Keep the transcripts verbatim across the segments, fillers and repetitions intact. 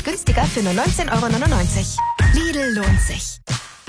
günstiger für nur neunzehn Euro neunundneunzig. Lidl lohnt sich.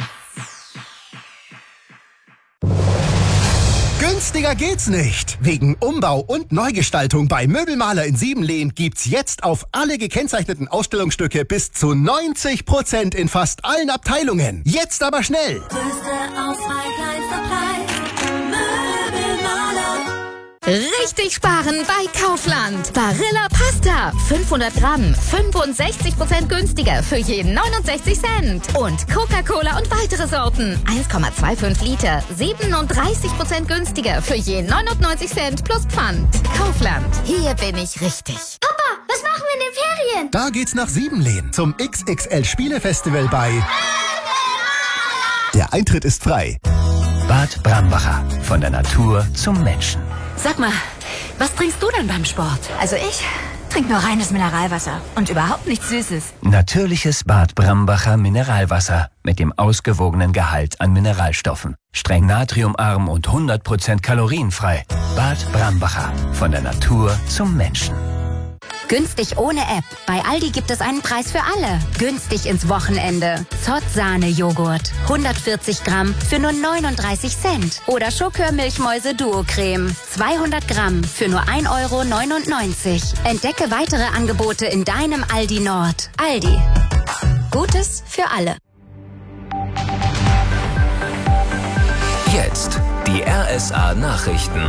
Günstiger geht's nicht. Wegen Umbau und Neugestaltung bei Möbelmaler in Siebenlehn gibt's jetzt auf alle gekennzeichneten Ausstellungsstücke bis zu neunzig Prozent in fast allen Abteilungen. Jetzt aber schnell! Größte Auswahl, kleinster Preis. Möbelmaler. Richtig sparen bei Kaufland. Barilla Pasta. fünfhundert Gramm. fünfundsechzig Prozent günstiger für jeden neunundsechzig Cent. Und Coca-Cola und weitere Sorten. eins Komma fünfundzwanzig Liter. siebenunddreißig Prozent günstiger für jeden neunundneunzig Cent plus Pfand. Kaufland. Hier bin ich richtig. Papa, was machen wir in den Ferien? Da geht's nach Siebenlehn zum X X L Spielefestival bei... Der Eintritt ist frei. Bad Brambacher. Von der Natur zum Menschen. Sag mal, was trinkst du denn beim Sport? Also ich trinke nur reines Mineralwasser und überhaupt nichts Süßes. Natürliches Bad Brambacher Mineralwasser mit dem ausgewogenen Gehalt an Mineralstoffen. Streng natriumarm und hundert Prozent kalorienfrei. Bad Brambacher. Von der Natur zum Menschen. Günstig ohne App. Bei Aldi gibt es einen Preis für alle. Günstig ins Wochenende. Zott-Sahne-Joghurt. hundertvierzig Gramm für nur neununddreißig Cent. Oder Schokör-Milchmäuse-Duo-Creme. zweihundert Gramm für nur ein Euro neunundneunzig. Entdecke weitere Angebote in deinem Aldi Nord. Aldi. Gutes für alle. Jetzt die R S A-Nachrichten.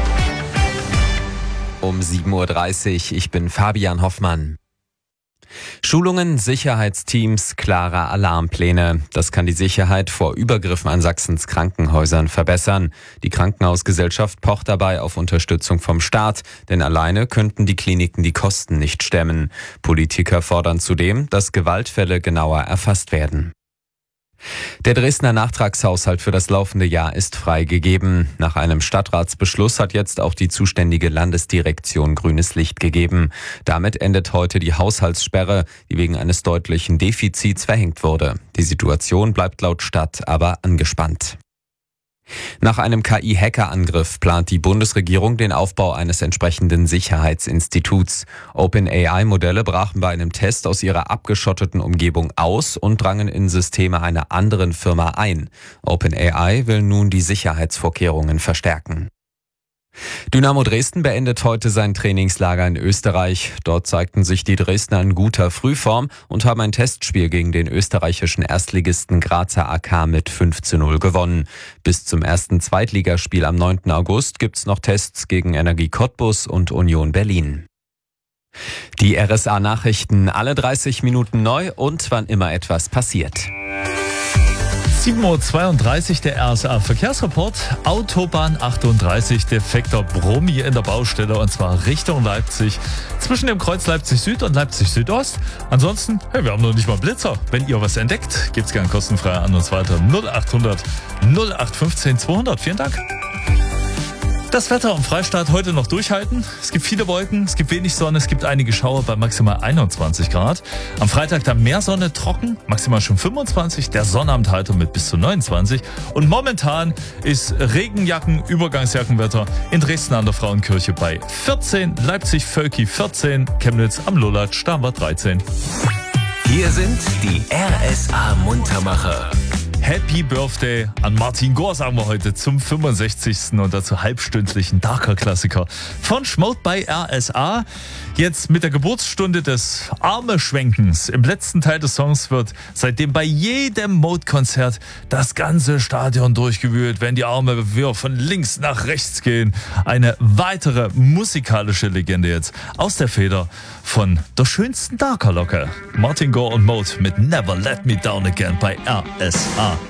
Um sieben Uhr dreißig, ich bin Fabian Hoffmann. Schulungen, Sicherheitsteams, klare Alarmpläne. Das kann die Sicherheit vor Übergriffen an Sachsens Krankenhäusern verbessern. Die Krankenhausgesellschaft pocht dabei auf Unterstützung vom Staat, denn alleine könnten die Kliniken die Kosten nicht stemmen. Politiker fordern zudem, dass Gewaltfälle genauer erfasst werden. Der Dresdner Nachtragshaushalt für das laufende Jahr ist freigegeben. Nach einem Stadtratsbeschluss hat jetzt auch die zuständige Landesdirektion grünes Licht gegeben. Damit endet heute die Haushaltssperre, die wegen eines deutlichen Defizits verhängt wurde. Die Situation bleibt laut Stadt aber angespannt. Nach einem K I-Hackerangriff plant die Bundesregierung den Aufbau eines entsprechenden Sicherheitsinstituts. OpenAI-Modelle brachen bei einem Test aus ihrer abgeschotteten Umgebung aus und drangen in Systeme einer anderen Firma ein. OpenAI will nun die Sicherheitsvorkehrungen verstärken. Dynamo Dresden beendet heute sein Trainingslager in Österreich. Dort zeigten sich die Dresdner in guter Frühform und haben ein Testspiel gegen den österreichischen Erstligisten Grazer A K mit fünf zu null gewonnen. Bis zum ersten Zweitligaspiel am neunten August gibt's noch Tests gegen Energie Cottbus und Union Berlin. Die R S A-Nachrichten alle dreißig Minuten neu und wann immer etwas passiert. sieben Uhr zweiunddreißig, der R S A-Verkehrsreport. Autobahn achtunddreißig, defekter Brummi in der Baustelle und zwar Richtung Leipzig. Zwischen dem Kreuz Leipzig Süd und Leipzig Südost. Ansonsten, hey, wir haben noch nicht mal Blitzer. Wenn ihr was entdeckt, gibt's gern kostenfrei an uns weiter. null achthundert null acht fünfzehn zweihundert. Vielen Dank. Das Wetter am Freistaat heute noch durchhalten. Es gibt viele Wolken, es gibt wenig Sonne, es gibt einige Schauer bei maximal einundzwanzig Grad. Am Freitag dann mehr Sonne, trocken, maximal schon fünfundzwanzig. Der Sonnabend heiter mit bis zu neunundzwanzig. Und momentan ist Regenjacken, Übergangsjackenwetter in Dresden an der Frauenkirche bei vierzehn, Leipzig Völki vierzehn, Chemnitz am Lulatsch, da war dreizehn. Hier sind die R S A-Muntermacher. Happy Birthday an Martin Gore, sagen wir heute, zum fünfundsechzigsten und dazu halbstündlichen Darker-Klassiker von Schmaut bei R S A. Jetzt mit der Geburtsstunde des Arme-Schwenkens. Im letzten Teil des Songs wird seitdem bei jedem Mode-Konzert das ganze Stadion durchgewühlt, wenn die Arme wir von links nach rechts gehen. Eine weitere musikalische Legende jetzt aus der Feder von der schönsten Darker-Locke. Martin Gore und Mode mit Never Let Me Down Again bei R S A.